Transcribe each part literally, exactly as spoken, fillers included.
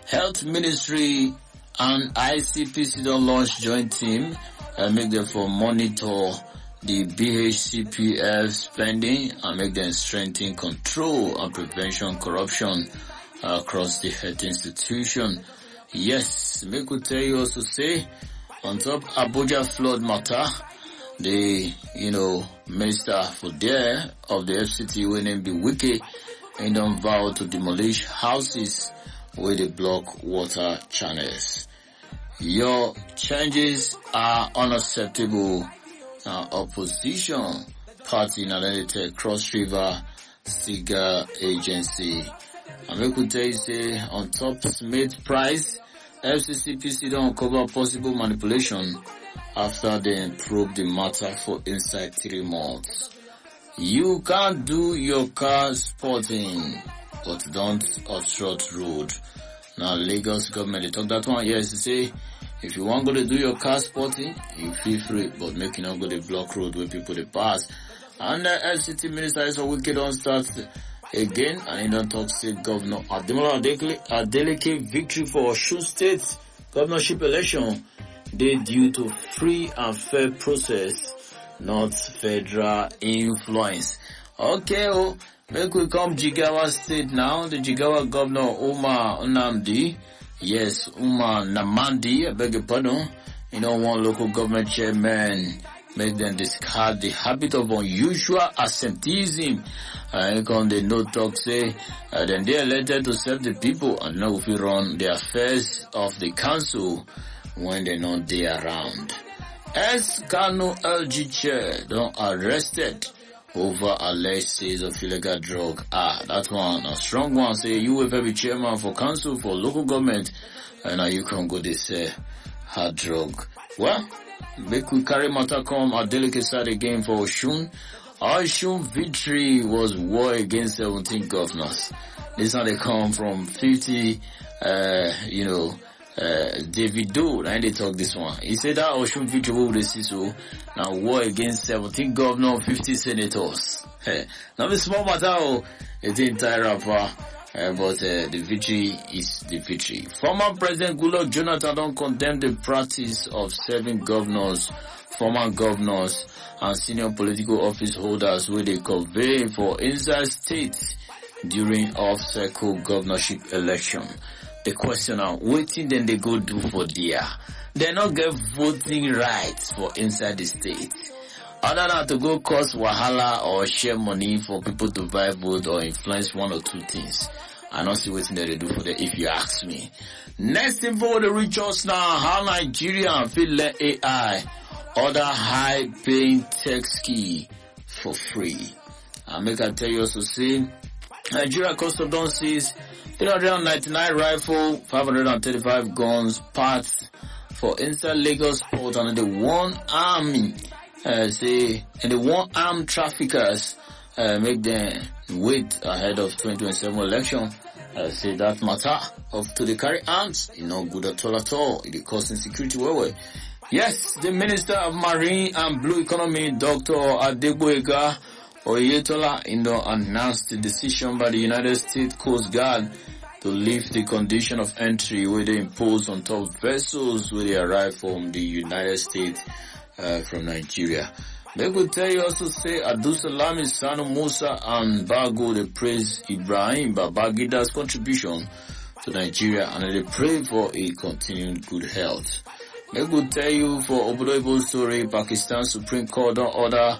Health Ministry and I C P C don't launch joint team and make them for monitor the B H C P F spending and make them strengthen control and prevention corruption uh, across the health institution. Yes, make we tell you also say on top Abuja flood matter, the you know minister for there of the F C T when name be Wike and don't vow to demolish houses where they block water channels. Your changes are unacceptable. Uh, opposition party in Cross River Cigar Agency. And we could tell you say on top Smith price, F C C P C don't cover possible manipulation after they probe the matter for inside three months. You can't do your car sporting, but don't obstruct road. Now Lagos government, they talk that one, yes, they say, if you want to go to do your car sporting, you feel free, but make you not go to block road where people they pass. And the F C T minister is a wicked on start again, and he don't talk state governor Ademola Adeleke victory for Osun State governorship election. They due to free and fair process, not federal influence. Okay, oh, make we come Jigawa State now. The Jigawa governor Umar Nnamdi, yes, Umar Namandi, I beg your pardon. You know, one local government chairman make them discard the habit of unusual absenteeism. And come the no talk say, uh, then they are elected to serve the people and now if you run the affairs of the council when they're not there around. S. Kano L G chair don't arrested over alleged sales of illegal drug. Ah, that one, a strong one. Say you will be chairman for council for local government, and now you can go this uh, hard drug. Well, make we carry matter come a delicate side again for Osun. Osun victory was war against seventeen governors. This one they come from fifty, uh, you know, uh, Davido, and they talk this one. He said that Osun victory will receive so now war against seventeen governors, fifty senators. Hey, now the small matter, oh, it's the entire rapper, uh, but uh, the victory is the victory. Former President Goodluck Jonathan don't condemn the practice of serving governors, former governors, and senior political office holders where they convey for inside states during off-cycle governorship election. The question now, what thing then they go do for there? They not get voting rights for inside the state. Other than to go cause wahala or share money for people to buy vote or influence one or two things. I don't see what thing that they do for them if you ask me. Next info to reach us now, how Nigeria feel let A I other high paying tech ski for free. I make I tell you also say Nigeria Custom don't seize three hundred ninety-nine rifle, five hundred thirty-five guns, parts for inside Lagos port and the one army uh, say and the one armed traffickers uh, make them wait ahead of twenty twenty-seven election. Uh, say that matter of to the carry arms, you know, good at all at all. It cause insecurity well well. Yes, the Minister of Marine and Blue Economy, Doctor Adegboyega Oyetola, you know, announced the decision by the United States Coast Guard to lift the condition of entry where they impose on top vessels where they arrive from the United States uh, from Nigeria. They could tell you also say Abdulsalami Sanu Musa and Bago they praise Ibrahim Babagida's contribution to Nigeria and they pray for a continued good health. They could tell you for Obodoibo story, Pakistan Supreme Court don't order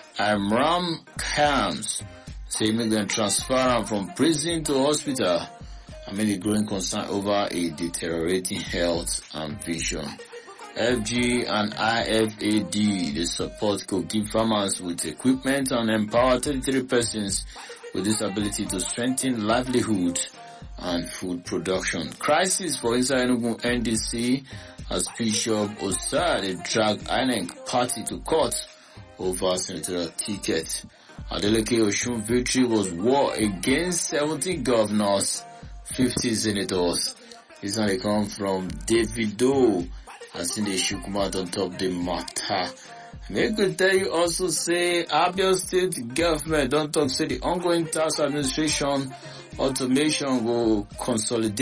Imran Khan's say make them transfer from prison to hospital. I mean the growing concern over a deteriorating health and vision. F G and I F A D, the support could give farmers with equipment and empower thirty-three persons with disability to strengthen livelihood and food production. Crisis for inside Enugu N D C as Bishop Osade dragged I N E C party to court over senatorial ticket. Adeleke Osun victory was war against seventy governors, fifty senators. This one they come from Davido. I seen the Shukuma on top the matter. They could tell you also say Abia State government don't talk say the ongoing tax administration automation will consolidate